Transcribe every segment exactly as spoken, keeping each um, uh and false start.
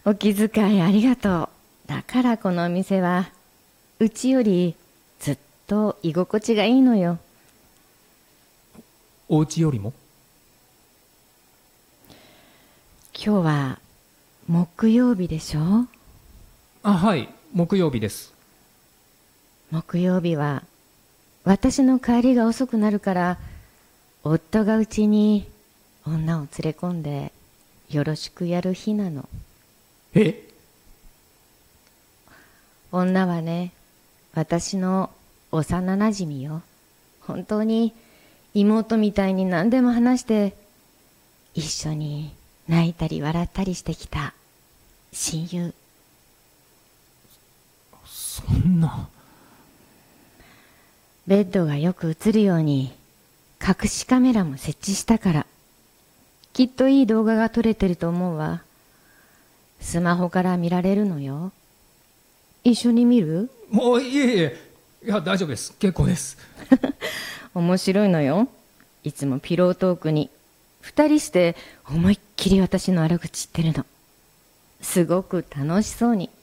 お気遣いありがとう。だからこのお店はうちよりずっと居心地がいいのよ。 お家よりも？ 今日は木曜日でしょ。 あ、はい、木曜日です。 木曜日は私の帰りが遅くなるから、夫がうちに女を連れ込んでよろしくやる日なの。 え？ 女はね、私の幼なじみよ。本当に妹みたいに何でも話して、一緒に泣いたり笑ったりしてきた親友。 そんな。 ベッドがよく映るように隠しカメラも設置したから、きっといい動画が撮れてると思うわ。スマホから見られるのよ。一緒に見る？ もういえいえ、いや大丈夫です、結構です。 面白いのよ。いつもピロートークに二人して思いっきり私の悪口言ってるの。すごく楽しそうに。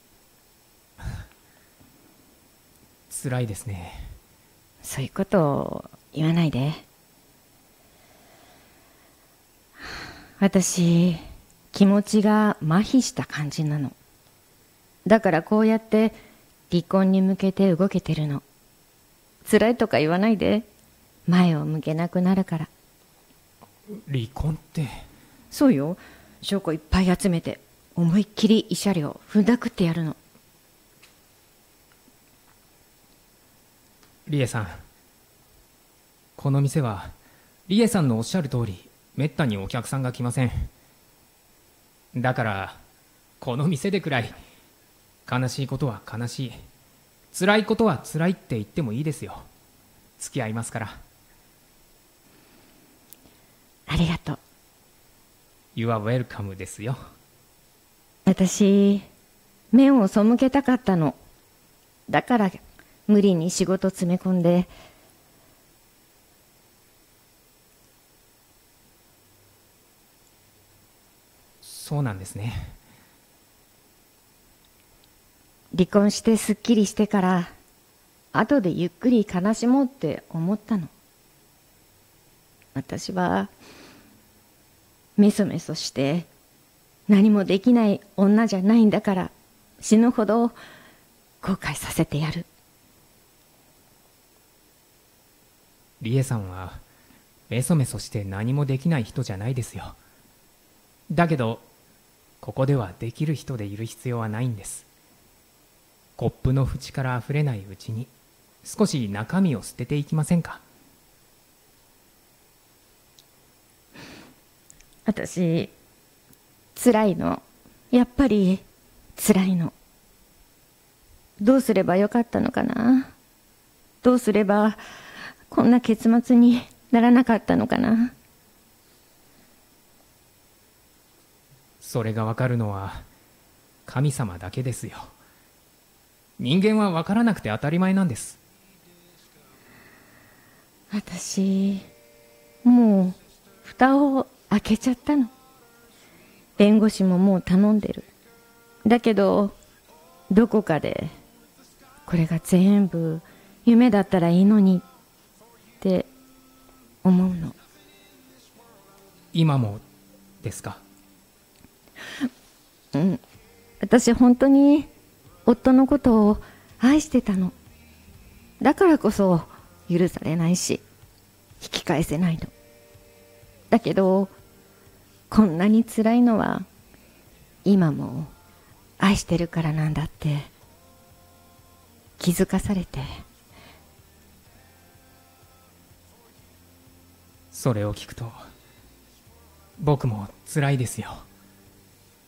辛いですね。 そういうことを言わないで。私、気持ちが麻痺した感じなの。だからこうやって離婚に向けて動けてるの。辛いとか言わないで。前を向けなくなるから。 離婚って？ そうよ。証拠いっぱい集めて思いっきり慰謝料踏んだくってやるの。 リエさん、この店はリエさんのおっしゃる通りめったにお客さんが来ません。だからこの店でくらい悲しいことは悲しい、辛いことは辛いって言ってもいいですよ。付き合いますから。 ありがとう。 You are welcome ですよ。 私、目を背けたかったの。だから無理に仕事詰め込んで。 そうなんですね。 離婚してすっきりしてから後でゆっくり悲しもうって思ったの。私はメソメソして何もできない女じゃないんだから、死ぬほど後悔させてやる。 リエさんはメソメソして何もできない人じゃないですよ。だけどここではできる人でいる必要はないんです。コップの縁からあふれないうちに少し中身を捨てていきませんか？ 私、辛いの。やっぱり辛いの。どうすればよかったのかな。どうすればこんな結末にならなかったのかな。 それがわかるのは神様だけですよ。人間はわからなくて当たり前なんです。 私、もう蓋を開けちゃったの。弁護士ももう頼んでる。だけどどこかでこれが全部夢だったらいいのにって思うの。 今もですか？ うん。私本当に夫のことを愛してたの。だからこそ許されないし引き返せないの。だけどこんなに辛いのは今も愛してるからなんだって気づかされて。 それを聞くと僕も辛いですよ。